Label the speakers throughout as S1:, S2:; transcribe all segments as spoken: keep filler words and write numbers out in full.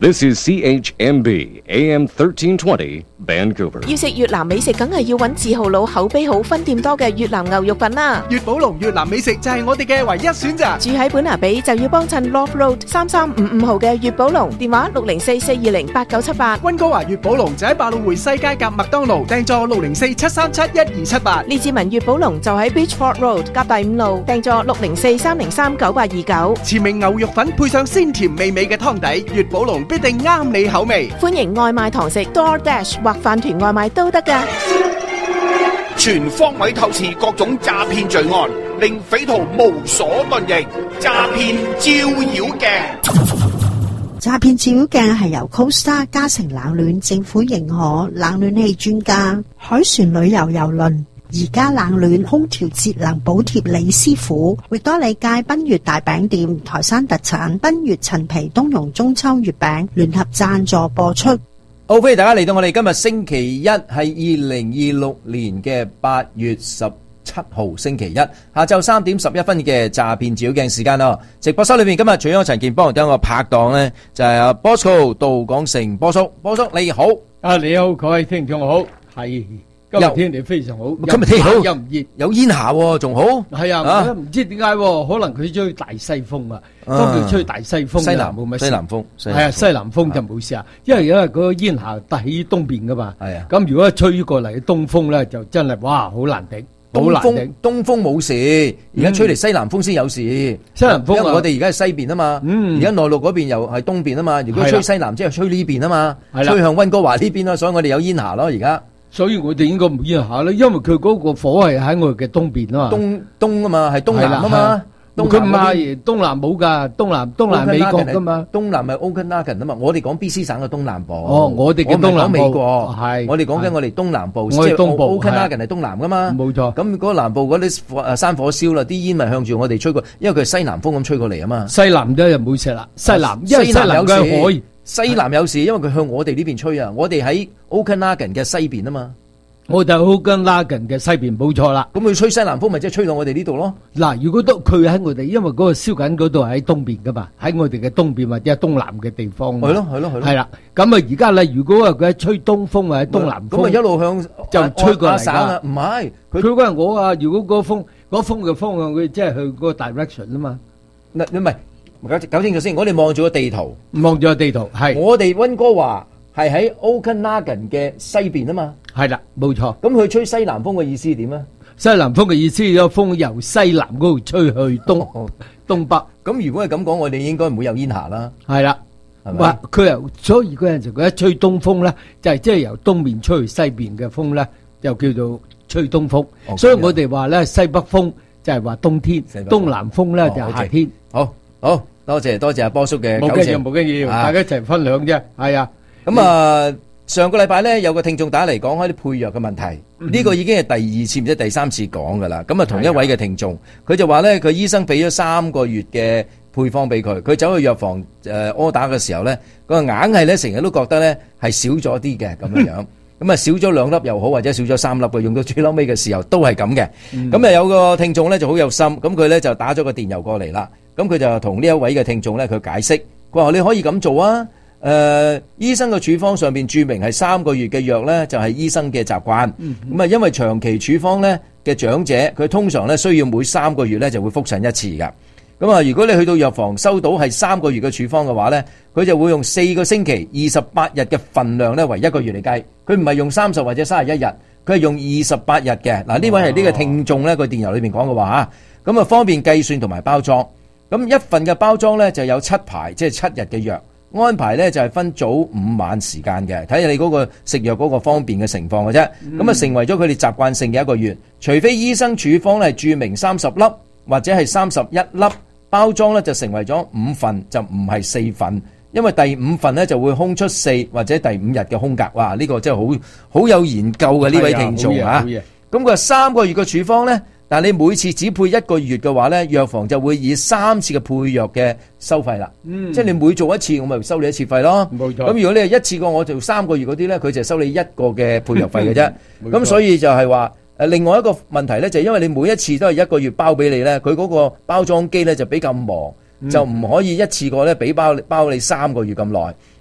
S1: This is C H M B A M thirteen twenty Vancouver。
S2: 要食越南美食，梗係要揾字號佬口碑好、分店多嘅越南牛肉粉啦。
S3: 粵寶龍越南美食就係我哋嘅唯一選擇。
S2: 住喺本拿比就要幫襯 Love Road 三三五五號嘅粵寶龍，電話六零四四二零八九七八。
S3: 溫哥華粵寶龍就喺百老匯西街夾麥當勞，訂座六零四七三七一二七八。
S2: 列治文粵寶龍就喺 Beachford Road 夾第五路，訂座六零四三零三九八二九。
S3: 前明牛肉粉配上鮮甜美美嘅湯底，粵寶龍必定啱你口味。
S2: 歡迎外賣堂食 DoorDash 或飯團外賣都得㗎。
S4: 全方位透視各種詐騙罪案，令匪徒無所遁形。詐騙照妖鏡，
S5: 詐騙照妖鏡係由 Costa 嘉誠冷暖政府認可冷暖氣專家海船旅遊郵輪而家冷暖空調節能補貼李師傅，域多利街賓悅大餅店台山特產賓悅陳皮冬蓉中秋月餅聯合贊助播出。
S6: 好，歡迎大家嚟到我哋今日星期一係二零二六年嘅八月十七號星期一下晝三點十一分嘅詐騙照妖鏡時間咯。直播室裏面今日除咗陳健邦，有我拍檔呢就係阿 Bosco 杜廣成波叔，波叔你好。
S7: 啊你好，各位聽眾好，係。今日天氣非常好，
S6: 今日天氣好
S7: 又唔熱，
S6: 有煙霞喎，仲好。
S7: 係啊，唔知點解，可能佢吹大西風啊。當佢吹大西風，
S6: 西南
S7: 冇乜事。
S6: 西南風
S7: 係啊，西南風就冇事啊。因為因為嗰個煙霞喺東邊噶嘛。
S6: 係啊。
S7: 咁如果吹過嚟東風咧，就真係哇，好難頂，好難頂。
S6: 東風冇事，而家吹嚟西南風先有事。
S7: 西南風，
S6: 因為我哋而家係西邊啊嘛。嗯。而家內陸嗰邊又係東邊啊嘛。如果吹西南，即係吹呢邊啊嘛。係啦。吹向溫哥華呢邊咯，所以我哋有煙霞咯，而家。
S7: 所以我哋應該唔煙下啦，因為佢嗰個火係喺我哋嘅東邊啊嘛。
S6: 東東啊嘛，係東南啊嘛。
S7: 佢唔係東南冇噶，東南東南美國噶嘛。
S6: 東南係 Okanagan 啊嘛，我哋講 B C 省嘅東南部。
S7: 哦，我哋嘅東南部。
S6: 美國
S7: 係。
S6: 我哋講緊我哋東南部，
S7: 我哋東部。
S6: Okanagan 係東南噶嘛。
S7: 冇錯。
S6: 咁嗰個南部嗰啲誒山火燒啦，啲煙咪向住我哋吹過，因為佢係西南風咁吹過嚟啊嘛。
S7: 西南都又冇事啦，西南因為西南嘅海。
S6: 西南有事，因為佢向我哋呢邊吹啊，我哋喺 Okanagan 嘅西邊啊嘛。
S7: 我就好跟拉近嘅西邊冇錯啦，
S6: 咁佢吹西南風咪即係吹到我哋呢度咯。
S7: 嗱，如果都佢喺我哋，因為嗰個燒緊嗰度喺東邊噶嘛，喺我哋嘅東邊或者係東南嘅地方。
S6: 係咯係咯係咯。係
S7: 啦，咁啊而家咧，如果話佢係吹東風或者東南風，
S6: 咁啊一路向
S7: 就吹過嚟㗎。
S6: 唔係，
S7: 佢佢話我啊，如果嗰風嗰風嘅方向，佢即係去嗰個 direction 啊嘛。
S6: 嗱你唔係搞搞清楚先，我哋望住個地圖，
S7: 望住個地圖係。
S6: 我哋溫哥華係喺 Okanagan 嘅西邊啊嘛。
S7: 係啦，冇錯。
S6: 咁佢吹西南風嘅意思點啊？
S7: 西南風嘅意思，有風由西南嗰度吹去東東北。
S6: 咁如果係咁講，我哋應該唔會有煙霞啦。
S7: 係啦，係咪？佢由所以嗰陣時佢一吹東風咧，就係即係由東面吹去西邊嘅風咧，就叫做吹東風。所以我哋話咧，西北風就係話冬天，東南風咧就係夏天。
S6: 好好，多謝多謝阿波叔嘅糾正。
S7: 冇緊要，冇緊要，大家一齊分享啫。係啊，
S6: 咁啊。上個禮拜咧有個聽眾打嚟講開啲配藥嘅問題，呢、嗯、個已經係第二次唔知第三次講噶啦。咁啊同一位嘅聽眾，佢就話咧佢醫生俾咗三個月嘅配方俾佢，佢走去藥房誒柯打嘅時候咧，佢硬係咧成日都覺得咧係少咗啲嘅咁樣樣，咁啊少咗兩粒又好，或者少咗三粒嘅，用到最嬲尾嘅時候都係咁嘅。咁、嗯、啊有個聽眾咧就好有心，咁佢咧就打咗個電郵過嚟啦，咁佢就同呢一位嘅聽眾咧佢解釋，佢話你可以咁做啊。誒、呃，醫生嘅處方上邊注明係三個月嘅藥咧，就係、是、醫生嘅習慣。咁、嗯、啊，因為長期處方咧嘅長者，佢通常咧需要每三個月咧就會復診一次噶。咁啊，如果你去到藥房收到係三個月嘅處方嘅話咧，佢就會用四個星期二十八日嘅份量咧為一個月嚟計。佢唔係用三十或者三十一日，佢係用二十八日嘅。嗱，呢位係呢個聽眾咧，佢電郵裏面講嘅話吓，咁啊方便計算同埋包裝。咁一份嘅包裝咧就有七排，即係七日嘅藥。安排咧就係分早午晚時間嘅，睇下你嗰個食藥嗰個方便嘅情況嘅啫。咁、嗯、啊成為咗佢哋習慣性嘅一個月，除非醫生處方咧注明三十粒或者係三十一粒，包裝咧就成為咗五份，就唔係四份，因為第五份咧就會空出四或者第五日嘅空格。哇！呢、這個真係好好有研究嘅呢位聽眾啊。咁佢話三個月嘅處方咧。但係你每次只配一個月嘅話咧，藥房就會以三次嘅配藥嘅收費啦。嗯，即係你每做一次，我咪收你一次費咯。冇錯。咁如果你係一次過我做三個月嗰啲咧，佢就收你一個嘅配藥費嘅啫。咁所以就係話誒，另外一個問題咧，就係因為你每一次都係一個月包俾你咧，佢嗰個包裝機咧就比較忙，嗯、就唔可以一次過咧俾包包你三個月咁耐。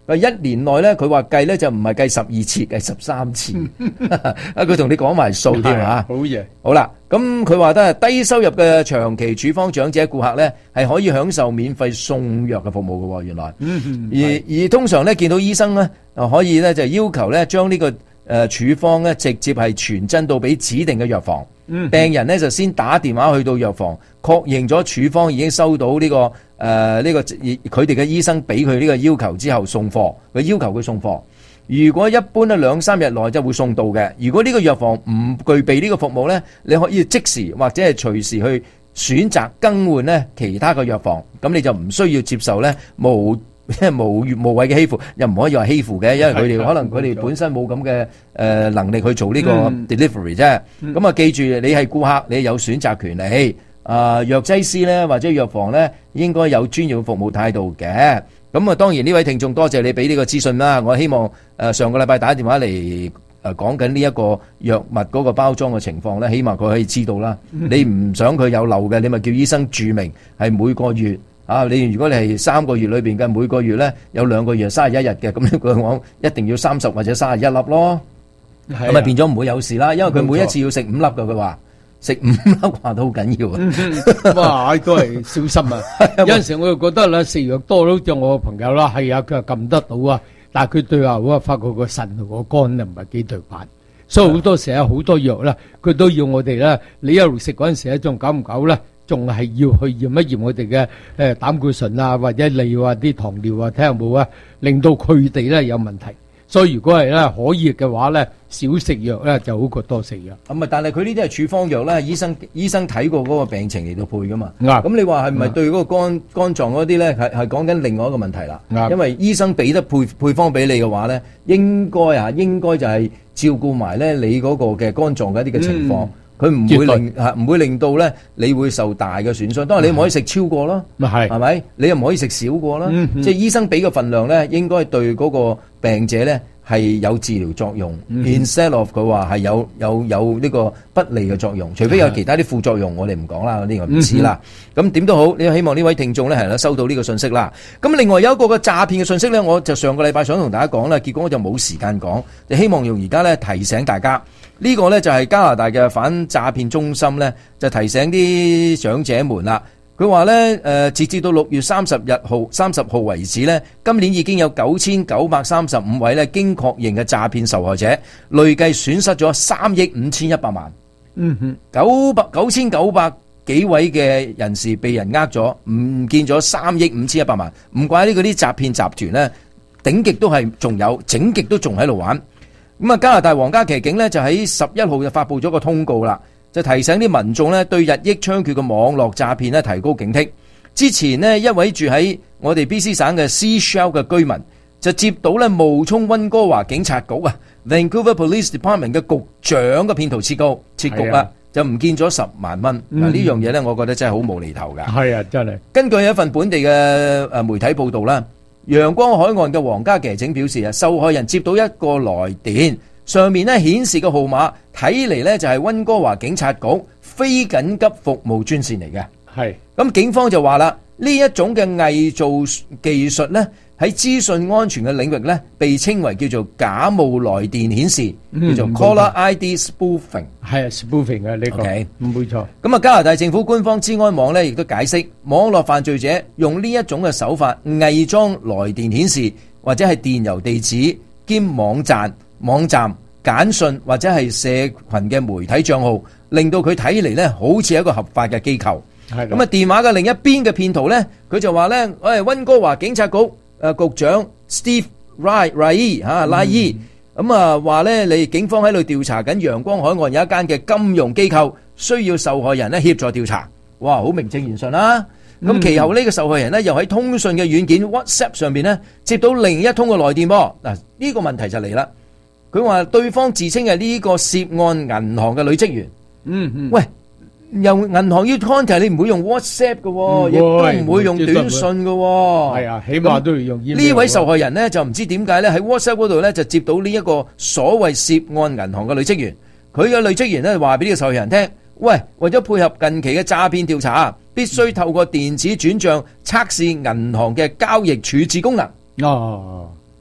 S6: 佢一年內咧，佢話計咧就唔係計十二次，計十三次。啊，佢同你講埋數添啊！
S7: 好嘢。
S6: 好啦，咁佢話得低收入嘅長期處方長者顧客咧，係可以享受免費送藥嘅服務嘅喎。原來，
S7: 嗯、
S6: 而而通常咧見到醫生咧，可以咧就要求咧將呢個誒處方咧直接係傳真到俾指定嘅藥房。嗯、病人咧就先打電話去到藥房，確認咗處方已經收到呢、這個誒呢、呃這個佢哋嘅醫生俾佢呢個要求之後送貨，佢要求佢送貨。如果一般咧兩三日內就會送到嘅。如果呢個藥房唔具備呢個服務咧，你可以即時或者係隨時去選擇更換咧其他嘅藥房，咁你就唔需要接受咧無無無謂嘅欺負，又唔可以話欺負嘅，因為佢哋可能佢哋本身冇咁嘅誒能力去做呢個 delivery 啫。咁、嗯、啊，記住你係顧客，你有選擇權利。啊、呃，藥劑師咧或者藥房咧應該有專業嘅服務態度嘅。咁啊，當然呢位聽眾多謝你俾呢個資訊啦。我希望誒、呃、上個禮拜打電話嚟誒講緊呢一個藥物嗰個包裝嘅情況咧，起碼佢可以知道啦。嗯、你唔想佢有漏嘅，你咪叫醫生註明係每個月。啊！你如果你係三個月裏邊嘅每個月咧有兩個月三十一日嘅，咁佢講一定要三十或者三十一粒咯，咁咪變咗唔會有事啦。因為佢每一次要食五粒嘅，佢話食五粒話都好緊要啊、
S7: 嗯！哇，都係小心啊！有陣時我又覺得啦，食藥多咯，就我個朋友啦，係啊，佢又撳得到啊，但係佢對話我發覺個腎同個肝啊唔係幾對版，所以好多時候好多藥啦，佢都要我哋咧，你一路食嗰陣時咧，仲久唔久咧？仲係要去驗一驗我哋嘅誒膽固醇啊，或者尿啊、啲糖尿啊，睇下有冇啊，令到佢哋咧有問題。所以如果係咧可以嘅話咧，少食藥咧就好過多食藥。
S6: 咁啊，但係佢呢啲係處方藥咧，醫生醫生睇過嗰個病情嚟到配噶嘛。
S7: 啱。
S6: 咁你話係咪對嗰個肝肝臟嗰啲咧係係講緊另外一個問題啦？啱。因為醫生俾得配配方俾你嘅話咧，應該啊應該就係照顧埋咧你嗰個嘅肝臟嘅一啲嘅情況。嗯佢唔會令嚇唔會令到咧，你會受大嘅損傷。當然你唔可以食超過咯，係係咪？你又唔可以食少過啦。嗯嗯、即係醫生俾嘅份量咧，應該對嗰個病者咧係有治療作用。嗯、instead of 佢話係有有有呢個不利嘅作用，除非有其他啲副作用，我哋唔講啦，呢個唔知啦。咁點都好，你希望呢位聽眾咧係啦收到呢個信息啦。咁另外有一個嘅詐騙嘅信息咧，我就上個禮拜想同大家講啦，結果我就冇時間講，就希望用而家咧提醒大家。呢個呢就係加拿大嘅反詐騙中心呢，就提醒啲長者們啦。佢話呢，誒，截至到六月三十日號三十號為止呢，今年已經有九千九百三十五位呢經確認嘅詐騙受害者，累計損失咗三億五千一百萬。嗯哼，九百九千九百幾位嘅人士被人呃咗，唔見咗三億五千一百萬。唔怪呢嗰啲詐騙集團呢，頂極都係仲有，整極都仲喺度玩。咁啊，加拿大皇家騎警呢，就喺十一號就發布咗個通告啦，就提醒啲民眾呢對日益猖獗嘅網絡詐騙呢提高警惕。之前呢，一位住喺我哋 B C 省嘅 Seashell 嘅居民就接到呢冒充溫哥華警察局啊 Vancouver Police Department 嘅局長嘅騙徒設局設局啦，就唔見咗十萬蚊。嗱、嗯、呢樣嘢呢，我覺得真係好無厘頭噶。係啊，真係。根據一份本地嘅誒媒體報道啦。陽光海岸嘅皇家騎警表示啊，受害人接到一個來電，上面咧顯示嘅號碼睇嚟咧就係溫哥華警察局非緊急服務專線嚟嘅。係咁，警方就話啦，呢一種嘅偽造技術咧喺資訊安全嘅領域咧，被稱為叫做假冒來電顯示，嗯、叫做 caller I D spoofing。係啊 ，spoofing 啊，呢個，okay，冇錯。咁啊，加拿大政府官方資安網咧亦都解釋，網絡犯罪者用呢一種嘅手法偽裝來電顯示，或者係電郵地址兼網站、網站簡訊或者係社群嘅媒體賬號，令到佢睇嚟咧好似一個合法嘅機構。係咁啊，電話嘅另一邊嘅騙徒咧，佢就話咧，誒，溫哥華警察局。誒，局長 Steve Rai Rai 吓拉伊咁啊，話咧，你警方喺度調查緊陽光海岸有一間嘅金融機構，需要受害人咧協助調查。哇，好名正言順啦。咁、嗯、其後呢個受害人咧又喺通訊嘅軟件 WhatsApp 上邊咧接到另一通嘅來電噃。嗱，呢個問題就嚟啦。佢話對方自稱係呢個涉案銀行嘅女職員。嗯嗯，喂。由銀行要 contact 你唔會用 WhatsApp 嘅，亦都唔會用短信嘅。係啊，起碼都要用。呢位受害人呢，就唔知點解咧喺 WhatsApp 嗰度咧就接到呢一個所謂涉案銀行嘅女職員。佢嘅女職員咧話俾呢個受害人聽，喂，為咗配合近期嘅詐騙調查，必須透過電子轉賬測試銀行嘅交易處置功能。哦，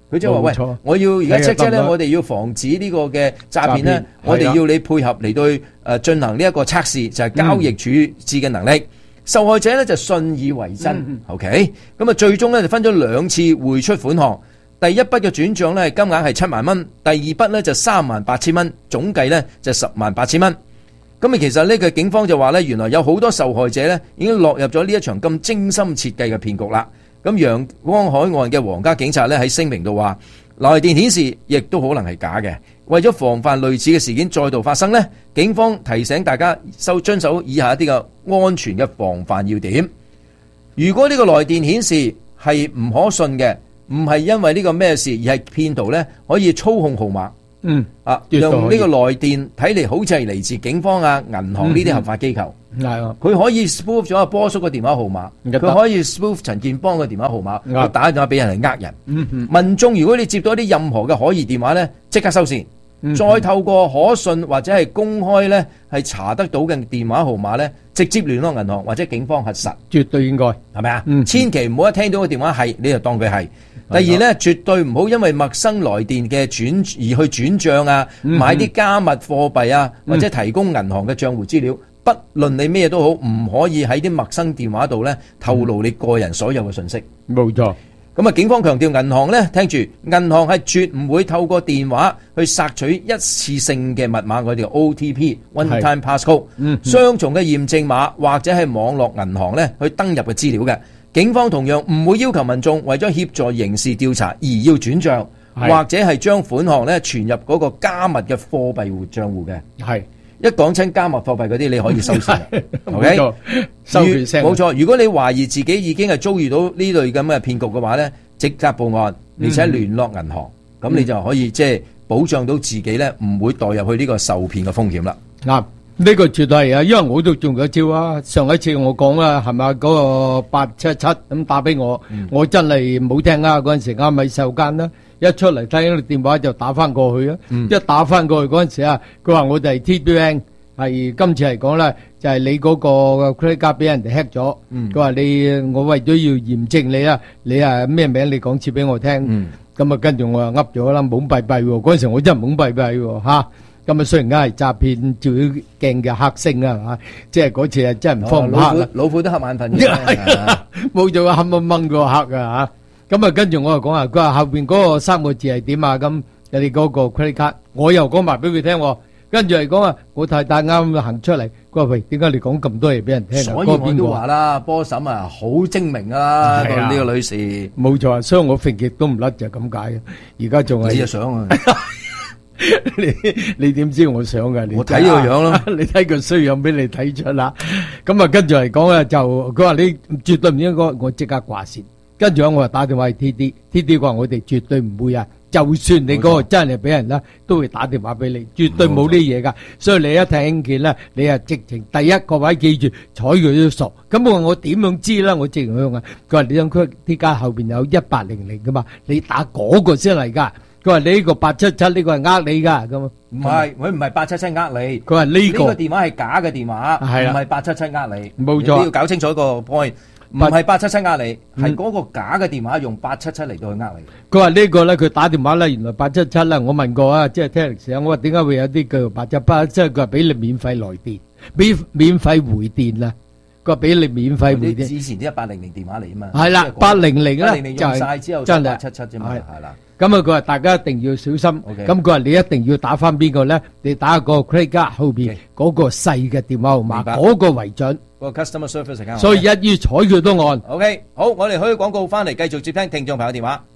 S6: 佢就話：喂，我要而家即即咧，我哋要防止呢個嘅詐騙咧，我哋要你配合嚟到誒進行呢一個測試，就係、是、交易處置嘅能力。嗯、受害者咧就信以為真。嗯、OK， 咁啊最終咧就分咗兩次匯出款項，第一筆嘅轉帳咧金額係七萬蚊，第二筆咧就三萬八千蚊，總計咧就十萬八千蚊。咁啊其實呢個警方就話咧，原來有好多受害者咧已經落入咗呢一場咁精心設計嘅騙局啦。咁陽光海岸嘅皇家警察咧喺聲明度話，來電顯示亦都可能係假嘅。為咗防範類似嘅事件再度發生呢，警方提醒大家收遵守以下一啲嘅安全嘅防範要點。如果呢個來電顯示係唔可信嘅，唔係因為呢個咩事，而係騙徒呢可以操控號碼。嗯，啊，用呢個來電睇嚟好似係嚟自警方啊、銀行呢啲合法機構。係啊，佢可以 spoof 咗阿波叔嘅電話號碼，佢可以 spoof 陳建邦嘅電話號碼，佢打電話俾人嚟呃人。嗯嗯，民眾如果你接到一啲任何嘅可疑電話咧，即刻收線，嗯、再透過可信或者係公開咧係查得到嘅電話號碼咧，直接聯絡銀行或者警方核實。絕對應該係咪啊？嗯、千祈唔好一聽到個電話係你就當佢係。第二咧，絕對唔好因為陌生來電嘅轉而去轉帳啊，嗯、買啲加密貨幣啊，或者提供銀行嘅賬戶資料。不論你咩都好，唔可以喺啲陌生電話度咧透露你個人所有嘅信息。冇錯。咁啊，警方強調銀行咧，聽住，銀行係絕唔會透過電話去索取一次性嘅密碼，我哋 O T P（One Time Passcode）、嗯、雙重嘅驗證碼或者係網絡銀行咧去登入嘅資料嘅。警方同樣唔會要求民眾為咗協助刑事調查而要轉帳，或者係將款項咧存入嗰個加密嘅貨幣戶帳戶嘅。係。一講親加密貨幣嗰啲，你可以收線。OK，收血聲。冇錯，如果你懷疑自己已經係遭遇到呢類咁嘅騙局嘅話咧，即刻報案，而且聯絡銀行，咁、嗯、你就可以即係保障到自己咧，唔會墮入去呢個受騙嘅風險啦。啱、嗯，呢、這個絕對係啊，因為我都中咗招啊。上一次我講啦，係咪嗰個八七七咁打俾我，嗯、我真係冇聽啊。嗰陣時啱喺售間啦。一出嚟睇個電話就打翻過去啊！嗯、一打翻過去嗰陣時啊，佢話我哋係 T B N， 係今次嚟講咧，就係、是、你嗰個 credit card 俾人哋 hack 咗。佢話、嗯、你我為咗要驗證你啊，你啊咩名？你講次俾我聽。咁啊、嗯，跟住我又噏咗啦，懵閉閉喎！嗰陣時我真係懵閉閉喎嚇。咁啊，雖然梗係詐騙照鏡嘅黑星啊嚇，即係嗰次啊真係唔方唔黑啦。老虎都黑眼瞓嘅，冇做黑掹掹個黑啊嚇。咁啊，跟住我又講啊，佢話後邊嗰個三個字係點啊？咁你哋嗰個 credit card，我又講埋俾佢聽。跟住嚟講啊，我太太啱行出嚟，佢話喂，點解你講咁多嘢俾人聽啊？所以我都話啦，波嬸啊，好精明啊，呢個女士。冇錯啊，所以我揈極都唔甩就係咁解嘅。而家仲係。你想啊？你你點知我想噶？我睇個樣咯，你睇個衰樣俾你睇出啦。咁啊，跟住嚟講啊，就佢話你絕對唔應該，我即刻掛線。跟住我話打電話去 T D，T D 話我哋絕對唔會啊！就算你嗰個真係俾人啦，都會打電話俾你，絕對冇呢嘢噶。所以你一聽見咧，你啊直情第一個位記住睬佢都傻。咁我話我點樣知啦？我直情向啊！佢話你張 credit card後邊有一八零零噶嘛，你打嗰個先嚟噶。佢話你呢個八七七呢個係呃你噶咁。唔係，佢唔係八七七呃你。佢話呢個呢個電話係假嘅電話，唔係八七七呃你。冇錯，你要搞清楚個 point。唔係八七七呃你，係嗰個假嘅電話用八七七嚟到去呃你。佢話呢個咧，佢打電話咧，原來八七七啦。我問過啊，即係聽歷史啊。我話點解會有啲叫做八七八？即係佢話俾你免費來電，俾免費回電啦。佢話俾你免費回電。之前啲一八零零電話嚟啊嘛。係啦，八零零咧就係真係八七七啫嘛。係啦。咁啊，佢話大家一定要小心。咁佢話你一定要打翻邊個咧？你打個 credit card 後邊嗰個細嘅電話號碼，嗰個為準。個 customer service 嚟㗎，所以一於睬佢都按。OK， 好，我哋開廣告翻嚟，繼續接聽聽眾朋友電話。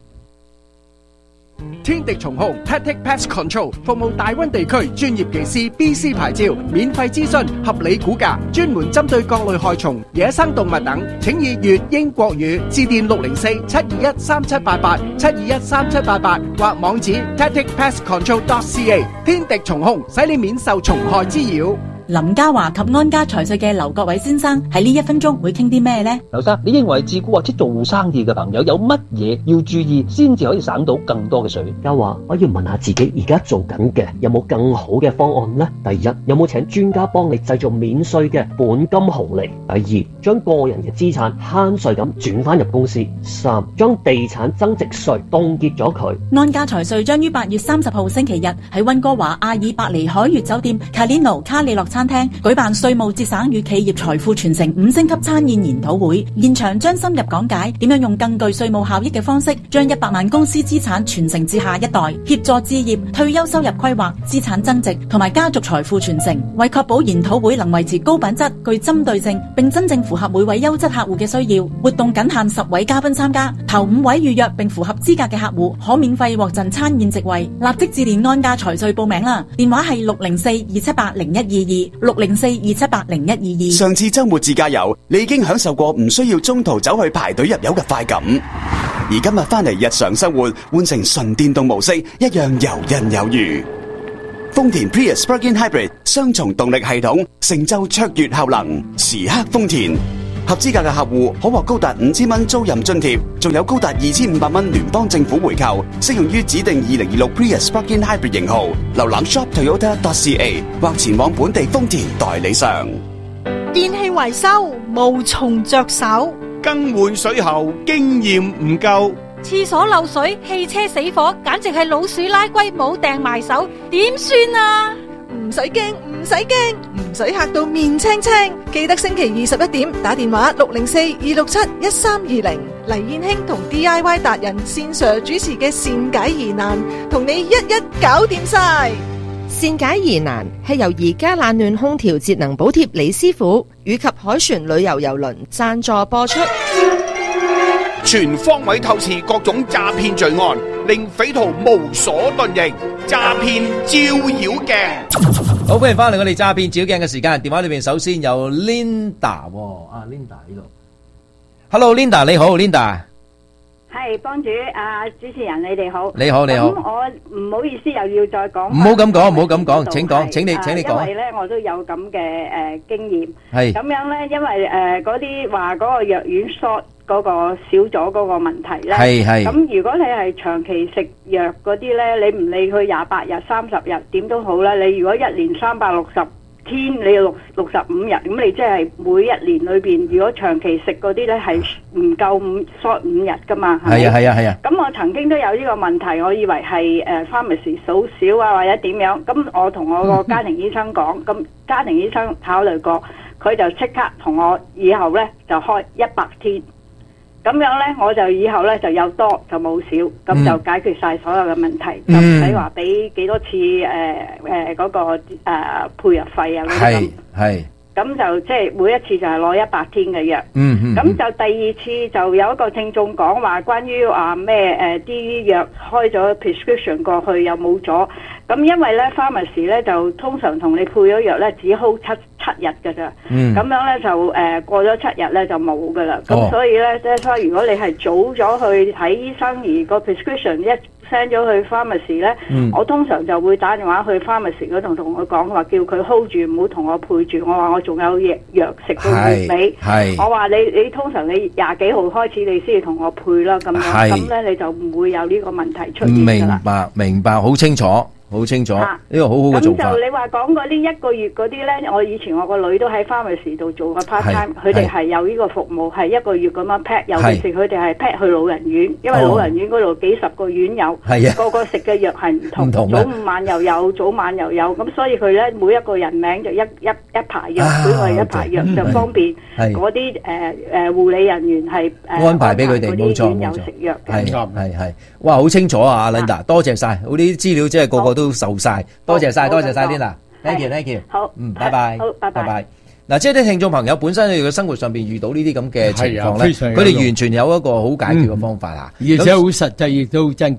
S3: 天敵蟲號 Tactic Pest Control 服務大溫地區專業技師 B C 牌照，免費諮詢，合理估價，專門針對各類害蟲、野生動物等，請以粵英國語致電六零四七二一三七八八七二一三七八八或網址 tactic pest control dot c a。天敵蟲控，使你免受蟲害滋擾。
S8: 林家華及安家財稅嘅劉國偉先生喺呢一分鐘會傾啲咩呢？
S9: 劉生，你認為自僱或者做生意嘅朋友有乜嘢要注意，先至可以省到更多嘅稅？
S10: 家華，我要問下自己而家做緊嘅有冇更好嘅方案呢？第一，有冇請專家幫你製造免稅嘅本金紅利？第二，將個人嘅資產慳稅咁轉翻入公司。三，將地產增值稅凍結咗佢。
S8: 安家財稅將於八月三十號星期日喺溫哥華阿爾伯尼海悅酒店卡列諾卡利諾餐廳舉辦稅務節省與企業財富傳承五星級餐宴研討會，現場將深入講解點樣用更具稅務效益嘅方式，將一百萬公司資產傳承至下一代，協助置業、退休收入規劃、資產增值同埋家族財富傳承。為確保研討會能維持高品質、具針對性，並真正符合每位優質客戶嘅需要，活動僅限十位嘉賓參加，頭五位預約並符合資格嘅客戶可免費獲贈餐宴席位。立即致電安家財稅報名啦！電話係六零四二七八零一二二六零四二七八零一二二。
S11: 上次周末自駕遊，你已經享受過唔需要中途走去排隊入油嘅快感，而今日翻嚟日常生活，換成純電動模式，一樣游刃有餘。豐田 Prius Plug-in Hybrid 雙重動力系統，成就卓越效能，時刻豐田。合資格嘅客戶可獲高達五千蚊租賃津貼，仲有高達二千五百蚊聯邦政府回扣，適用於指定二零二六 Prius Plug-in Hybrid 型號。瀏覽 shop toyota dot c a 或前往本地豐田代理商。
S12: 電器維修無從着手，
S4: 更換水喉經驗唔夠，
S12: 廁所漏水、汽車死火，簡直係老鼠拉龜冇掟埋手，點算啊？
S2: 唔使驚，唔使驚，唔使嚇到面青青。記得星期二十一點打電話六零四二六七一三二零，黎燕卿同 D I Y 達人線上主持嘅善解疑難，同你一一搞掂晒。
S13: 善解疑難係由而家冷暖空調節能補貼李師傅以及海船旅遊郵輪贊助播出。
S4: 全方位透視各種詐騙罪案，令匪徒無所遁形。詐騙照妖鏡，
S6: 好，歡迎翻嚟我哋詐騙照妖鏡嘅時間。電話裏邊首先有 Linda， 啊 Linda 呢度 ，Hello Linda， 你好 Linda。
S14: 係幫主啊，主持人你哋好，
S6: 你好你好。
S14: 咁我唔好意思又要再講，
S6: 唔好咁講，唔好咁講，請講，請你請你講。
S14: 因為咧我都有咁嘅誒經驗，
S6: 係
S14: 咁樣咧，因為誒嗰啲話嗰個藥丸 short 嗰個少咗嗰個問題咧，
S6: 係係。
S14: 咁如果你係長期食藥嗰啲咧，你唔理佢廿八日、三十日點都好啦，你如果一年三百六十天你六六十五日，咁你即係每一年裏邊，如果長期食嗰啲咧係唔夠五 short 五日噶嘛？
S6: 係啊係啊係啊！
S14: 咁我曾經都有呢個問題，我以為係誒 pharmacy 數少啊或者點樣，咁我同我個家庭醫生講，咁、嗯、家庭醫生考慮過，佢就即刻同我以後咧就開一百天。咁樣咧，我就以後咧就有多就冇少，咁就解決晒所有嘅問題，嗯、就唔使話俾幾多次誒誒嗰個誒、呃、配藥費啊嗰啲咁。係，咁就即係每一次就係攞一百天嘅藥。嗯嗯。咁就第二次就有一個聽眾講話，關於話咩誒啲藥開咗 prescription 過去又冇咗。咁因為咧 pharmacy 咧就通常同你配咗藥咧只 hold 七七日㗎咋，咁、嗯、樣咧就誒、呃、過咗七日咧就冇㗎啦。咁、哦、所以咧即係所以如果你係早咗去睇醫生而個 prescription 一 send 咗去 pharmacy 咧、嗯，我通常就會打電話去 pharmacy 嗰度同佢講話，叫佢 hold 住唔好同我配住。我話我仲有藥藥食到月尾，我話你你通常你廿幾號開始你先至同我配啦，咁樣咁咧你就唔會有呢個問題出現㗎啦。明白明白，好清楚。好清楚，呢、啊這個好好嘅做法。咁就你話講嗰啲一個月嗰啲咧，我以前我個女都喺 pharmacy 度做過 part time，佢哋係有呢個服務，係一個月咁樣 pack， 尤其是佢哋係 pack 去老人院，因為老人院嗰度幾十個院友，哦、個個食嘅藥係唔同，同早午晚又有，早晚又有，咁所以佢咧每一個人名就一一一排藥，每個一排藥就方便嗰啲誒誒護理人員係誒、呃、安排俾佢哋冇錯冇錯食藥嘅。係係係，哇好清楚啊 Linda， 多謝晒，我啲資料即係個個都。都受晒，多謝晒，多謝晒 Linda，thank you，thank you，好，嗯，拜拜，好，拜拜，嗱，即係啲聽眾朋友本身佢哋嘅生活上邊遇到呢啲咁嘅情況咧，佢哋完全有一個好解決嘅方法啊，
S7: 而且好實際，亦都好真確。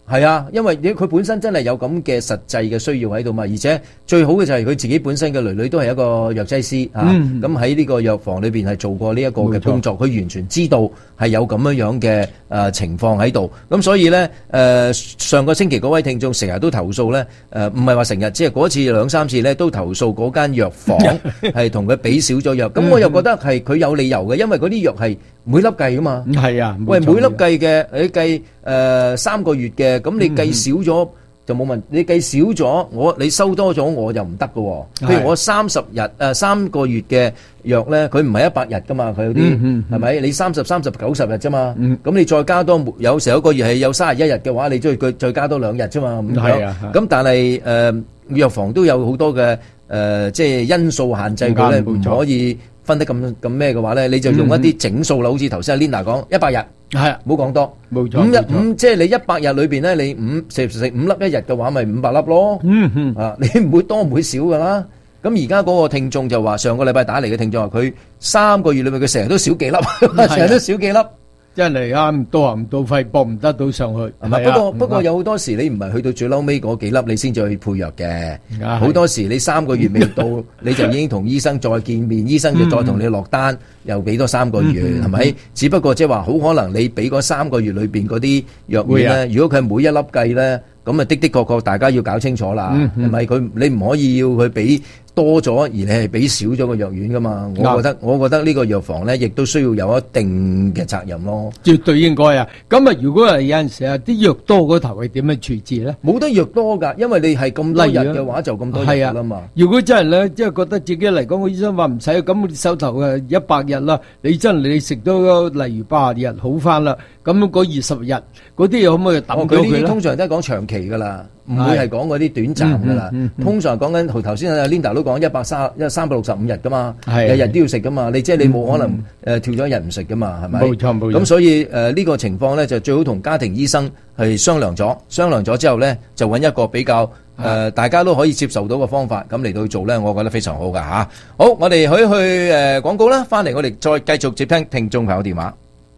S6: 係啊，因為佢本身真係有咁嘅實際嘅需要喺度嘛，而且最好嘅就係佢自己本身嘅囡囡都係一個藥劑師嚇，咁喺呢個藥房裏邊係做過呢一個嘅工作，佢完全知道係有咁樣樣嘅誒情況喺度，咁所以咧誒、呃、上個星期嗰位聽眾成日都投訴咧，誒唔係話成日，即係嗰次兩三次咧都投訴嗰間藥房係同佢俾少咗藥，咁我又覺得係佢有理由嘅，因為嗰啲藥係每粒計噶嘛，
S7: 係啊，
S6: 喂每粒計嘅，你計誒三個月嘅，咁你計少咗就冇問，你計少咗，我你收多咗我就唔得噶。譬如我三十日誒三個月嘅藥咧，佢唔係一百日噶嘛，佢有啲係咪？你三十、三十、九十日啫嘛，咁你再加多有時候一個月係有三十一日嘅話，你再佢再加多兩日啫嘛。係啊，咁但係誒藥房都有好多嘅誒即係因素限制佢咧，唔可以分得咁咁咩嘅話咧，你就用一啲整數啦，好似頭先阿 Linda 講一百日。係啊，唔好講多，冇錯。五日五，即係你一百日裏邊咧，你五食食五粒一日嘅話，咪五百粒咯。嗯嗯，啊，你唔會多唔會少噶啦。咁而家嗰個聽眾就話，上個禮拜打嚟嘅聽眾話，佢三個月裏面佢成日都少幾粒，成日都少幾粒。
S7: 真係啊，唔到行唔到肺，搏唔得到上去。
S6: 不過不過有好多時你唔係去到最嬲尾嗰幾粒，你先至去配藥嘅。好多時你三個月未到，你就已經同醫生再見面，醫生就再同你落單，又俾多三個月，係咪？只不過即係話好可能你俾嗰三個月裏邊嗰啲藥丸咧，如果佢係每一粒計咧，咁啊的的確確大家要搞清楚啦，係咪？佢你唔可以要佢俾多咗，而你係俾少咗個藥丸噶嘛？我覺得我覺得呢個藥房咧，亦都需要有一定嘅責任咯。
S7: 絕對應該啊！咁啊，如果係有陣時啊，啲藥多嗰頭係點樣處置咧？
S6: 冇得藥多㗎，因為你係咁多日嘅話，就咁多藥啦嘛。
S7: 如果真係咧，即係覺得自己嚟講，個醫生話唔使，咁你手頭誒一百日啦，你真係你食到例如八十日好翻啦，咁嗰二十日嗰啲可唔可以抌咗佢咧？
S6: 通常都係講長期㗎啦。唔會係講嗰啲短暫噶啦，嗯嗯嗯、通常講緊頭頭先阿 Linda 都講一百三一三百六十五日噶嘛，日日都要食噶嘛，你即係你冇可能誒、嗯呃、跳咗一日唔食噶嘛，係咪？冇錯冇錯。咁所以誒呢、呃這個情況咧就最好同家庭醫生係商量咗，商量咗之後咧就揾一個比較誒、呃、大家都可以接受到嘅方法，咁嚟到去做咧，我覺得非常好噶吓。好，我哋可以去誒廣、呃、告啦，翻嚟我哋再繼續接聽聽眾朋友電話。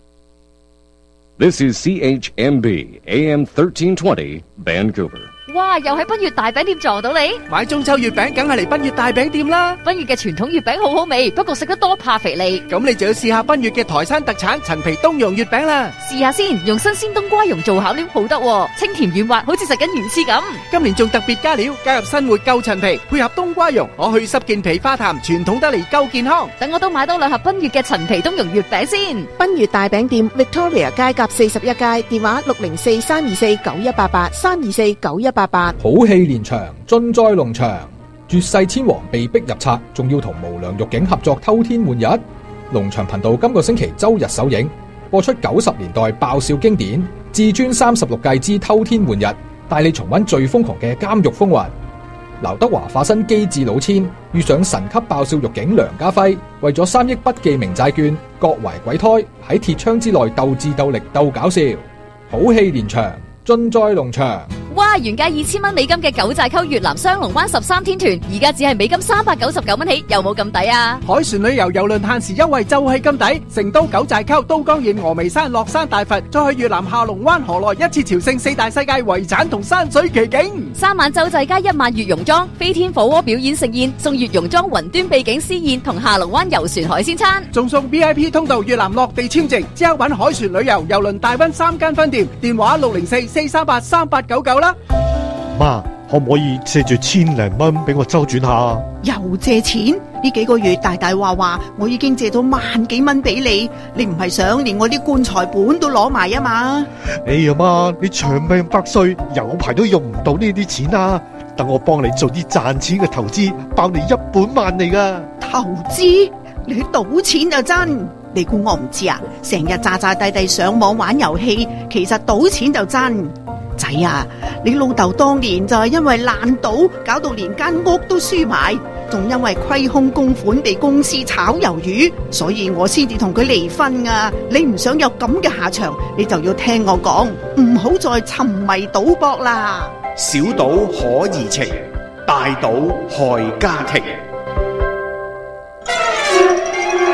S1: This is C H M B A M thirteen twenty Vancouver。
S15: 哇！又喺賓悅大餅店撞到你，
S3: 買中秋月餅梗係嚟賓悅大餅店啦。
S15: 賓悅嘅傳統月餅好好味，不過食得多怕肥膩。
S3: 咁你就要試下賓悅嘅台山特產陳皮冬蓉月餅啦。
S15: 試下先，用新鮮冬瓜蓉做餡料好得，清甜軟滑，好似食緊魚翅咁。
S3: 今年仲特別加料，加入新活夠陳皮，配合冬瓜蓉，可去濕健脾化痰，傳統得嚟夠健康。
S15: 等我都買多兩盒賓悅嘅陳皮冬蓉月餅先。
S16: 賓悅大餅店 Victoria 街甲四十一街，電話六零四三二四九一八八三二四九一八八。
S17: 好戲連場，盡在龍場，絕世千王被逼入冊，仲要同無良獄警合作偷天換日。龍場頻道今個星期周日首映，播出九十年代爆笑經典，至尊三十六計之偷天換日，帶你重溫最瘋狂嘅監獄風雲。劉德華化身機智老千，遇上神級爆笑獄警梁家輝，為咗三億不記名債券，各懷鬼胎，喺鐵窗之內鬥智鬥力鬥搞笑。好戲連場，盡在龍場。
S15: 哇！原價二千蚊美金嘅九寨溝越南雙龍灣十三天團，而家只係美金三百九十九蚊起，有冇咁抵啊？
S3: 海船旅遊郵輪限時優惠就係咁抵，成都九寨溝、都江堰、峨眉山、樂山大佛，再去越南下龍灣河內，一次朝聖四大世界遺產同山水奇景。
S15: 三晚洲際加一晚越榕莊飛天火鍋表演盛宴，送越榕莊雲端秘境私宴同下龍灣遊船海鮮餐，
S3: 仲送 V I P 通道越南落地簽證。即刻搵海船旅遊郵輪大溫三間分店，電話六零四四三八三八九九啦。
S18: 媽，可唔可以借住千零蚊俾我周轉下？
S5: 又借錢？呢幾個月大大話話，我已經借咗萬幾蚊俾你，你唔係想連我啲棺材本都攞埋啊嘛？
S18: 哎呀媽，你長命百歲，有排都用唔到呢啲錢啊！等我幫你做啲賺錢嘅投資，包你一本萬利噶。
S5: 投資？你去賭錢就真？你估我唔知啊？成日詐詐諦諦上網玩遊戲，其實賭錢就真。仔啊，你老豆當年就係因為爛賭，搞到連間屋都輸埋，仲因為虧空公款被公司炒魷魚，所以我先至同佢離婚啊！你唔想有咁嘅下場，你就要聽我講，唔好再沉迷賭博啦。
S4: 小賭可怡情，大賭害家庭。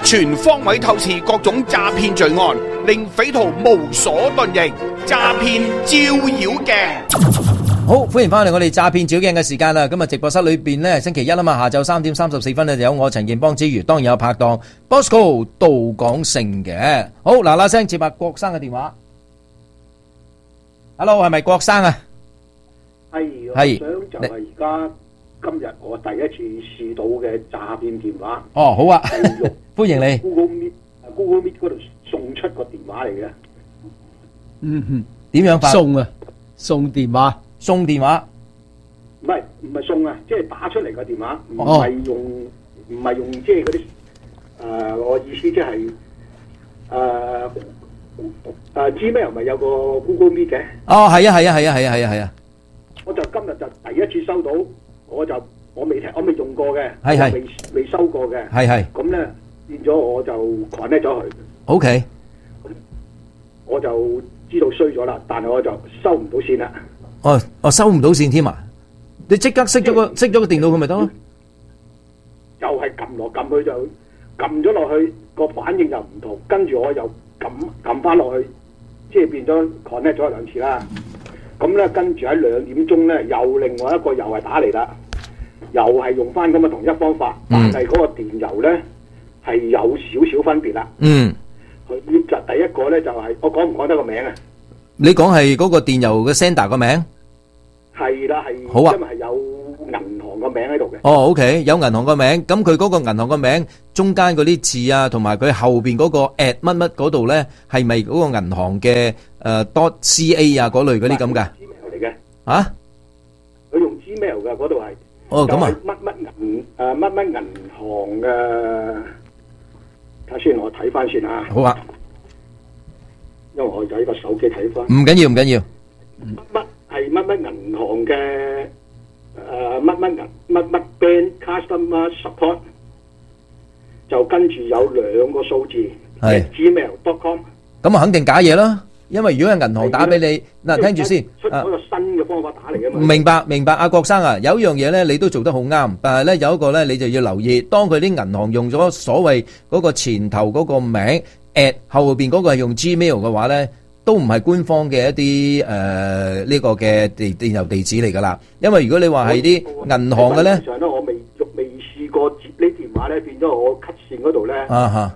S4: 全方位透視各種詐騙罪案，令匪徒無所遁形。詐騙照妖鏡。
S6: 好，歡迎翻嚟我哋詐騙照鏡嘅時間啦。今日直播室裏邊呢，星期一啊嘛，下晝三點三十四分呢，就有我陳健邦之餘，當然有拍檔 Bosco 杜廣勝嘅。好，嗱嗱聲接下郭生嘅電話。Hello， 係咪郭生啊？
S19: 係，我想就係而家今日我第一次試到嘅詐騙電話。
S6: 哦，好啊，歡迎你。
S19: Google Meet，Google Meet 嗰度送出個電話嚟嘅。
S7: 嗯哼，
S6: 點樣發？
S7: 送啊，送電話，
S6: 送電話。
S19: 唔係唔係送啊，即係打出嚟個電話，唔係用唔係用即係嗰啲誒，我意思即係誒誒 Gmail 咪有個 Google Meet 嘅？
S6: 哦，係啊，係啊，係啊，係啊，係啊，係啊。
S19: 我就今日就第一次收到，我就我未聽，我未用過嘅，
S6: 係係
S19: 未未收過嘅，
S6: 係係。
S19: 咁咧變咗我就 connect 咗佢。
S6: O K。
S19: 我就知道衰咗啦，但係我就收唔到線啦。
S6: 哦，哦，收唔到線添啊！你即刻熄咗個熄咗個電腦佢咪得咯？
S19: 又係撳落撳去就撳咗落去，個反應又唔同，跟住我又撳撳翻落去，即係變咗 connect 咗兩次啦。咁咧跟住喺兩點鐘咧，又另外一個又係打嚟啦，又係用翻咁嘅同一方法，但係嗰個電郵咧係有少少分別啦。
S6: 嗯。
S19: 佢就第一個咧就係、是、我講唔講得個名啊？
S6: 你講係嗰個電郵嘅 sender 個名？
S19: 係啦，係。
S6: 好啊。
S19: 因為係有銀行個名喺度嘅。
S6: 哦 ，OK， 有銀行個名，咁佢嗰個銀行個名中間嗰啲字啊，同埋佢後邊嗰個 at 乜乜嗰度咧，係咪嗰個銀行嘅誒 dot ca 啊嗰類嗰啲咁噶
S19: ？Gmail 嚟嘅。
S6: 啊？
S19: 佢用 Gmail 嘅嗰度係。
S6: 哦，咁啊。
S19: 乜乜銀誒乜乜銀行嘅？睇下先，我睇翻先啊。
S6: 好啊。
S19: 因為我就喺個手機睇翻。
S6: 唔緊要，唔緊要。
S19: 乜係乜乜銀行嘅誒乜乜銀乜乜 bank customer support， 就跟住有兩個數字係 gmail dot com。
S6: 咁啊，肯定假嘢啦。因為如果係銀行打俾你，嗱，聽住先。
S19: 出咗個新嘅方法打嚟嘅嘛。
S6: 明白明白，阿郭生啊，有一樣嘢咧，你都做得好啱，但係咧有一個咧，你就要留意，當佢啲銀行用咗所謂嗰個前頭嗰個名 at 後邊嗰個係用 Gmail 嘅話咧，都唔係官方嘅一啲誒呢個嘅電電郵地址嚟噶啦。因為如果你話係啲銀行嘅咧，
S19: 上咧我未未試過接呢電話咧，變咗我 cut 線嗰度咧係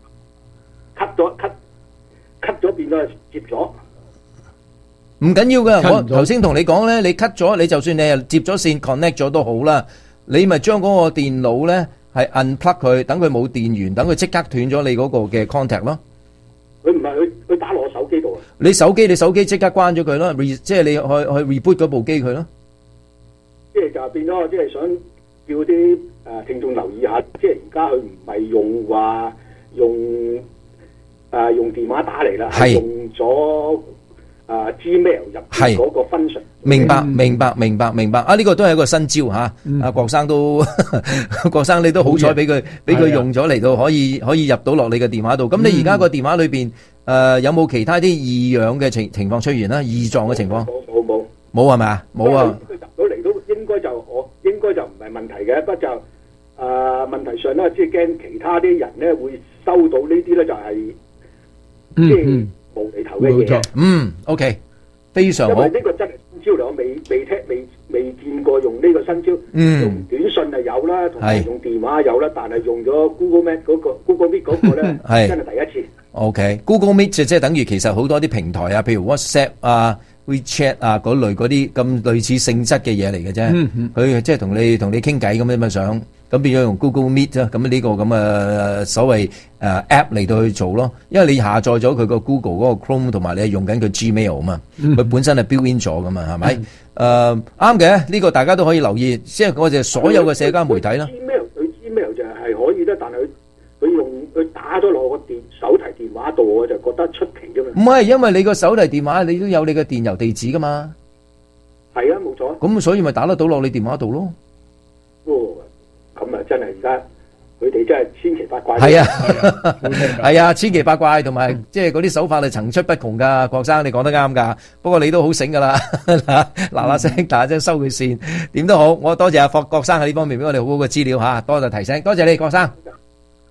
S19: cut 咗 cut。cut 咗變咗接咗，
S6: 唔緊要噶。我頭先同你講咧，你 cut 咗，你就算你係接咗線 connect 咗都好啦，你咪將嗰個電腦咧係 unplug 佢，等佢冇電源，等佢即刻斷咗你嗰個嘅 contact 咯。
S19: 佢唔係佢佢打落我手機度啊！
S6: 你手機你手機即刻關咗佢咯，即係你去去 reboot 嗰部機佢咯。
S19: 即係就變咗，即係想叫啲誒聽眾留意下，即係而家佢唔係用話用。誒、呃，用電話打嚟啦，係用咗誒 Gmail 入邊嗰個 function。
S6: 明白，明白，明白，明白。啊，呢、這個都係一個新招吓。阿、嗯啊、郭生都，郭生你都好彩俾佢俾佢用咗嚟到可以可以入到落你嘅電話度。咁你而家個電話裏邊誒、呃、有冇其他啲異樣嘅情情況出現啦？異狀嘅情況？
S19: 冇冇冇
S6: 冇係咪啊？冇啊。
S19: 佢入到嚟都應該就我應該就唔係問題嘅，不過就誒、呃、問題上咧，即係驚其他啲人咧會收到呢啲咧就係、是。即係無厘頭嘅嘢，
S6: 嗯 ，OK， 非常好。
S19: 因為呢個真係新招嚟，我未未聽未未見過用呢個新招。嗯，用短信係有啦，同埋用電話有啦，但係用咗 Google Meet 嗰個 Google Meet 嗰個咧，真係第一次。
S6: OK，Google Meet 就即係等於其實好多啲平台啊，譬如 WhatsApp 啊、WeChat 啊嗰類嗰啲咁類似性質嘅嘢嚟嘅啫。佢即係同你同你傾偈咁樣咪想。咁變咗用 Google Meet 啊，咁呢個咁嘅所謂誒 App 嚟到去做咯，因為你下載咗佢個 Google 嗰個 Chrome 同埋你係用緊佢 Gmail 啊嘛，佢、嗯、本身係 built in 咗噶嘛，係咪？誒啱嘅，呢、呃這個大家都可以留意，即係我哋所有嘅社交媒體啦。
S19: Gmail 佢 Gmail 就係可以啦，但係佢佢用佢打咗落個電手提電話度，我就覺得出奇啫嘛。
S6: 唔係，因為你個手提電話你都有你嘅電郵地址噶嘛。
S19: 係啊，冇錯。
S6: 咁所以咪打得到落你電話度咯。
S19: 哦。咁啊，真係而家佢哋真係千奇百怪。
S6: 係啊，係啊，千奇百怪，同埋即係嗰啲手法係層出不窮噶。郭生，你講得啱噶。不過你都好醒噶啦，嗱嗱聲打聲收佢線，點都好。我多謝阿霍郭生喺呢方面俾我哋好好嘅資料吓，多謝提醒，多謝你郭生。
S19: 有。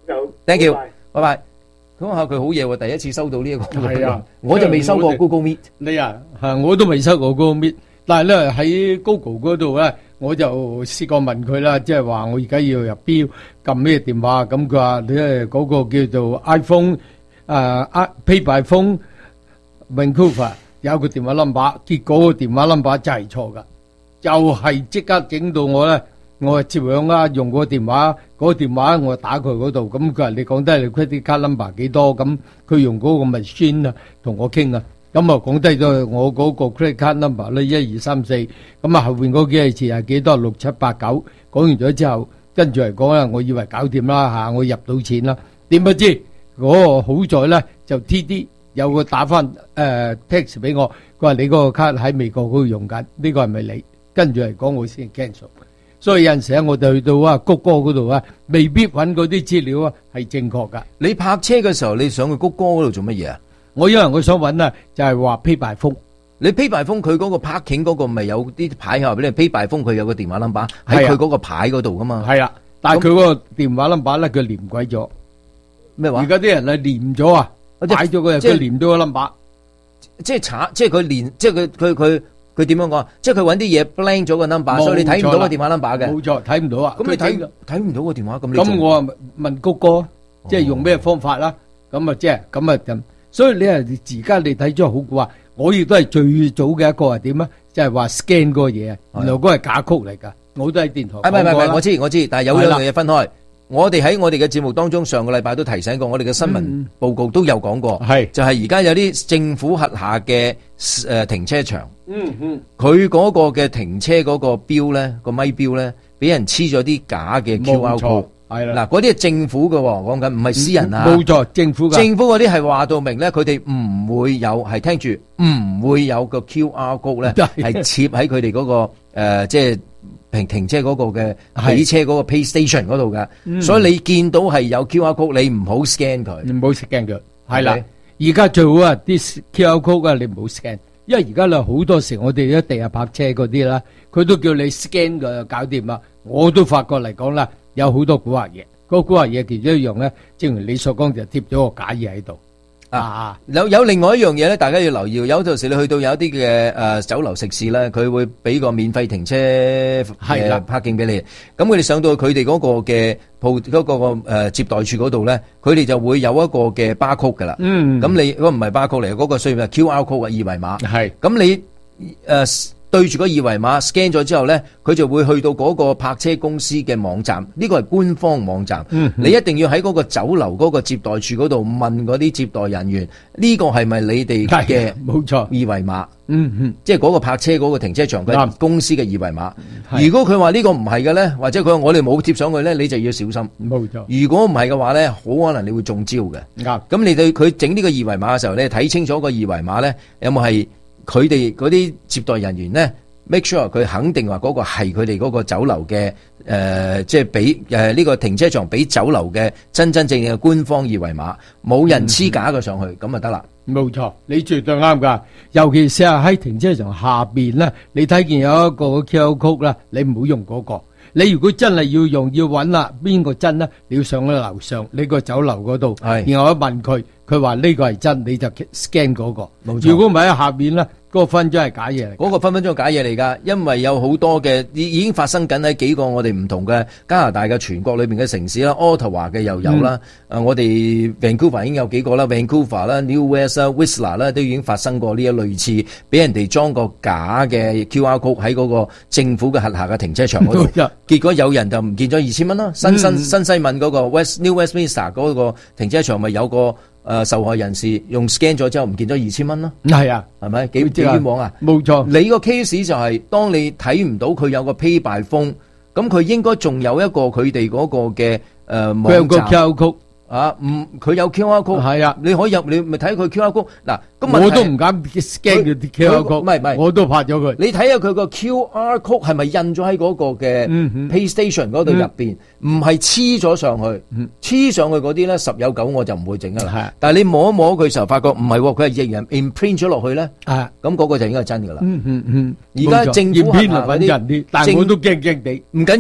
S6: ，thank you，拜拜。咁下佢好嘢喎，第一次收到呢一個，
S7: 係啊，
S6: 我就未收過 Google Meet。
S7: 你啊，係我都未收過 Google Meet，但係咧喺 Google 嗰度咧，我就試過問佢啦，即係話我而家要入標撳咩電話，咁佢話咧嗰個叫做 iPhone 誒 Pay by Phone Vancouver 有個電話 number， 結果個電話 number 就係錯噶，就係即刻整到我咧。我係接響啦，用個電話，嗰個電話我打佢嗰度，咁佢話你講低你 credit card number 幾多，咁佢用嗰個 machine 啊同我傾啊，咁啊講低咗我嗰個 credit card number 咧一二三四，咁啊後邊嗰幾個字係幾多六七八九，講完咗之後，跟住嚟講啦，我以為搞掂啦嚇，我入到錢啦，點不知嗰個好在咧就 T D 有個打翻誒 text 俾我，佢話你嗰個卡喺美國嗰度用緊，呢個係咪你？跟住嚟講我先 cancel。所以有陣時我哋去到啊谷歌嗰度啊，未必揾嗰啲資料啊係正確噶。
S6: 你泊車嘅時候，你上去谷歌嗰度做乜嘢啊？
S7: 我因為我想揾啊，就係話 Pay by Phone。
S6: 你 Pay by Phone 佢嗰個 parking 嗰個咪有啲牌喺後邊，你 Pay by Phone 佢有個電話 number 喺佢嗰個牌嗰度噶嘛。
S7: 係啊，但係佢嗰個電話 number 咧，佢連鬼咗。
S6: 咩話？
S7: 而家啲人係連咗啊，擺咗個人，佢連咗個 number。
S6: 即係查，即係佢連，即係佢佢佢。佢點樣講？即係佢揾啲嘢 blank 咗個 number，所以你睇唔到個電話 number 嘅。
S7: 冇錯，睇唔到啊。
S6: 咁你睇睇唔到個電話咁你？
S7: 咁我啊問谷歌，即係用咩方法啦？咁啊即係咁啊咁。所以你係而家你睇咗好古啊！我亦都係最早嘅一個係點啊？即係話 scan 嗰個嘢啊，原來嗰個係假曲嚟㗎。我都喺電台。
S6: 啊唔係唔係，我知我知，但係有兩樣嘢分開。我哋喺我哋嘅節目當中，上個禮拜都提醒過，我哋嘅新聞報告都有講過，係就係而家有啲政府轄下嘅誒停車場，
S7: 嗯嗯，
S6: 佢嗰個嘅停車嗰個標咧，個咪標咧，俾人黐咗啲假嘅 Q R code，係啦，嗱嗰啲係政府嘅，講緊唔係私人啊，
S7: 冇錯，政府嘅，
S6: 政府嗰啲係話到明咧，佢哋唔會有，係聽住唔會有個 Q R code 咧，係貼喺佢哋嗰個誒即係。停停車嗰個嘅起車嗰個 pay station 嗰度嘅，所以你見到係有 Q R code，你唔好 scan 佢，
S7: 唔好 scan 佢，係啦。而家最好啊，啲 Q R code 啊，你唔好 scan，因為而家咧好多時我哋一地下泊車嗰啲啦，佢都叫你 scan 嘅搞掂啦。我都發覺嚟講啦，有好多古惑嘢，嗰古惑嘢其中一樣咧，正如你所講就貼咗個假嘢喺度。啊，
S6: 有有另外一樣嘢咧，大家要留意。有陣時你去到有一啲嘅誒酒樓食肆咧，佢會俾個免費停車係啦 parking 俾你。咁佢哋上到佢哋嗰個嘅鋪嗰個誒接待處嗰度咧，佢哋就會有一個嘅 barcode 噶啦。嗯，咁你嗰個唔係 barcode 嚟，嗰個需要係 Q R code 嘅二維碼。係，咁你誒。對住個二維碼 scan 咗之後咧，佢就會去到嗰個泊車公司嘅網站，呢個係官方網站。嗯，你一定要喺嗰個酒樓嗰個接待處嗰度問嗰啲接待人員，呢個係咪你哋嘅？
S7: 冇錯，
S6: 二維碼。
S7: 嗯嗯，
S6: 即係嗰個泊車嗰個停車場嘅公司嘅二維碼。如果佢話呢個唔係嘅咧，或者佢話我哋冇貼上去咧，你就要小心。
S7: 冇錯。
S6: 如果唔係嘅話咧，好可能你會中招嘅。啱。咁你對佢整呢個二維碼嘅時候咧，睇清楚個二維碼咧有冇係。佢哋嗰啲接待人員咧 ，make sure 佢肯定話嗰個係佢哋嗰個酒樓嘅誒，即係俾誒呢個停車場俾酒樓嘅真真正正嘅官方二維碼，冇人黐假嘅上去，咁就得啦。
S7: 冇錯，你絕對啱㗎。尤其是係喺停車場下邊咧，你睇見有一個 Q R code 啦，你唔好用嗰個。你如果真係要用要揾啦，邊個真咧？你要上去樓上呢個酒樓嗰度，然後一問佢，佢話呢個係真，你就 scan 嗰個。冇錯。如果唔係喺下邊咧，嗰個分鐘係假嘢嚟。嗰
S6: 個分分鐘係假嘢嚟㗎，因為有好多嘅已已經發生緊喺幾個我哋唔同嘅加拿大嘅全國裏邊嘅城市啦，Ottawa嘅又有啦，誒我哋 Vancouver 已經有幾個啦 ，Vancouver 啦、New West 啦、Whistler 啦都已經發生過呢一類似俾人哋裝個假嘅 Q R code 喺嗰個政府嘅轄下嘅停車場嗰度。結果有人就唔見咗二千蚊啦，新新新西敏嗰個 West New Westminster 嗰個停車場咪有個誒受害人士用 scan 咗之後唔見咗二千蚊咯，
S7: 係啊，
S6: 係咪幾幾冤枉啊？
S7: 冇錯，
S6: 你個 case 就係當你睇唔到佢有個 pay by phone，咁佢應該仲有一個佢哋嗰個嘅誒網站。啊，唔，佢有 Q R code，係啊，你可以入，你咪睇佢 Q R code。嗱，咁
S7: 我都唔敢 scan 佢啲 Q R code，唔係唔係，我都拍咗佢。
S6: 你睇下佢個 Q R code 係咪印咗喺嗰個嘅 pay station 嗰度入邊？唔係黐咗上去，黐上去嗰啲咧十有九我就唔會整噶啦。但係你摸一摸佢時候，發覺唔係，佢係仍然 imprint 咗落去咧。啊，咁嗰個就應該係真噶啦。
S7: 嗯嗯嗯。
S6: 而家政府係嗰啲，
S7: 但係我都驚驚地。
S6: 唔緊要。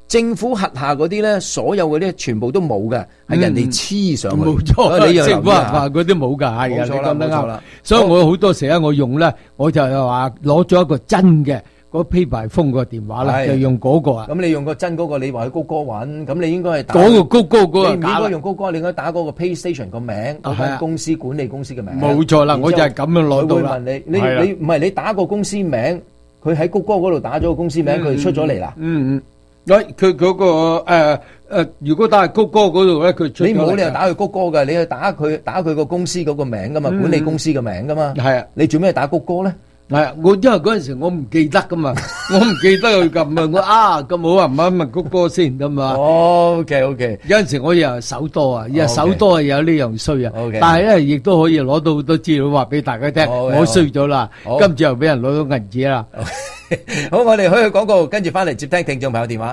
S6: 政府轄下嗰啲咧，所有嗰啲全部都冇嘅，係人哋黐上去。
S7: 冇錯，
S6: 所以你要留意
S7: 政府轄下嗰啲冇㗎，係啊，
S6: 冇錯啦，冇錯啦。
S7: 所以我好多時咧，我用咧，我就係話攞咗一個真嘅嗰 Payby Phone 個電話啦，就用嗰個啊。
S6: 咁你用個真嗰個，你話去谷歌揾，咁你應該係打
S7: 嗰個谷歌嗰個
S6: 你唔應該用谷歌，你應該打嗰個 PlayStation 個名，嗰間公司管理公司嘅名。
S7: 冇錯啦，我就係咁樣攞到啦。
S6: 佢會問你，你你唔係你打個公司名，佢喺谷歌嗰度打咗個公司名，佢出咗嚟啦。
S7: 嗯嗯。喂，佢嗰個誒誒，如果打去谷歌嗰度咧，佢出咗嚟。你唔好你又打去谷歌㗎，你去打佢打佢個公司嗰個名㗎嘛，管理公司嘅名㗎嘛。係啊，你做咩打谷歌咧？ 係啊，我因為嗰陣時我唔記得噶嘛，我唔記得去撳啊，我啊咁好啊，問一問谷歌先咁嘛。
S6: 哦 ，OK OK，
S7: 有陣時我又手多啊，又手多係有呢樣衰啊。
S6: OK，
S7: 但係咧亦都可以攞到好多資料話俾大家聽，我衰咗啦，今次又俾人攞到銀紙啦。
S6: 好，我哋去去廣告，跟住翻嚟接聽聽眾朋友電話。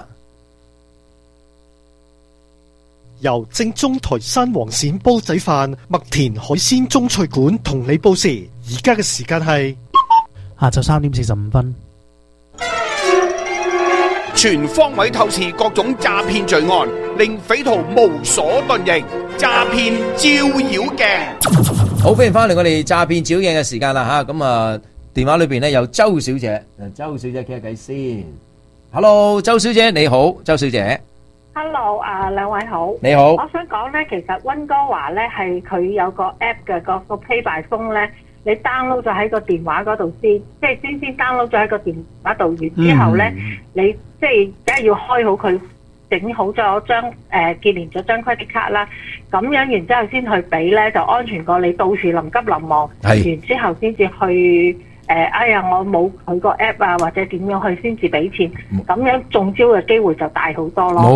S18: 由正宗台山黃鱔煲仔飯、麥田海鮮中菜館同你報時，而家嘅時間係
S20: 下晝三點四十五分。
S4: 全方位透視各種詐騙罪案，令匪徒無所遁形。詐騙照妖鏡，
S6: 好，歡迎翻嚟我哋詐騙照妖鏡嘅時間啦吓，咁啊電話裏邊咧有周小姐，周小姐傾下偈先。Hello， 周小姐你好，周小姐。
S21: Hello， 啊兩位好。
S6: 你好。
S21: 我想講咧，其實溫哥華咧係佢有個 app 嘅，個個 Payby Phone咧，你 download 咗喺個電話嗰度先，即係先先 download 咗喺個電話度，然之後咧，你即係梗係要開好佢，整好咗張誒結連咗張 credit card 啦，咁樣然之後先去俾咧，就安全過你到時臨急臨忙，然之後先至去。誒、呃，哎呀，我冇佢個 app 啊，或者點樣去先至俾錢，咁樣中招嘅機會就大好多咯。